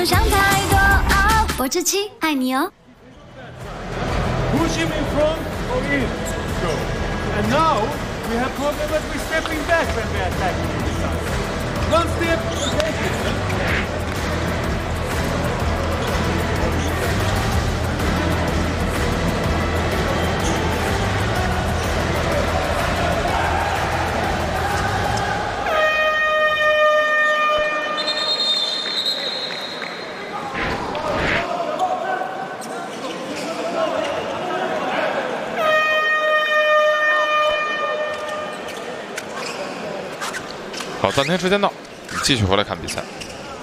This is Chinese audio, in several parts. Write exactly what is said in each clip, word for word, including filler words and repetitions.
想太多哦，我志气爱你哦。 Push him in front or in. Go. And now we have problem that we're stepping back when we're attacking this side. One step, take it. 好，暂停时间到，继续回来看比赛。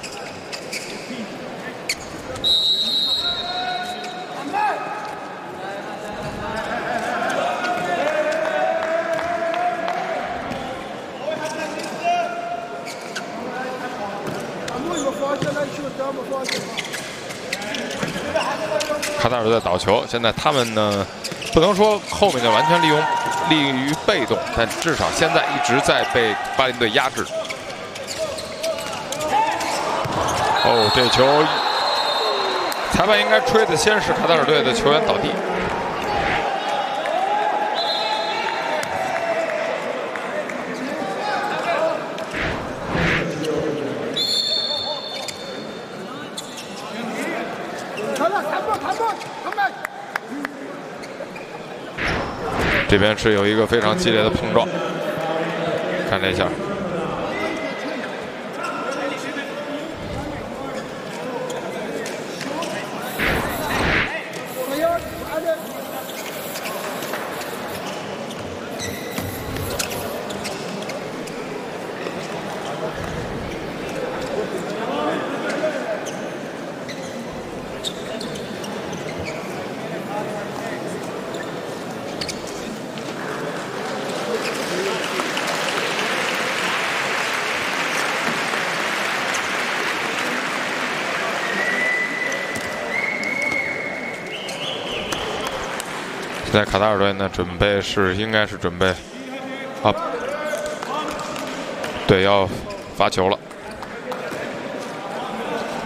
卡塔尔队倒球，现在他们呢，不能说后面就完全利用利于被动，但至少现在一直在被巴林队压制。哦，这球，裁判应该吹的先是卡塔尔队的球员倒地。这边是有一个非常激烈的碰撞，看这一下。 现在卡塔尔队呢，准备是应该是准备啊，对，要罚球了。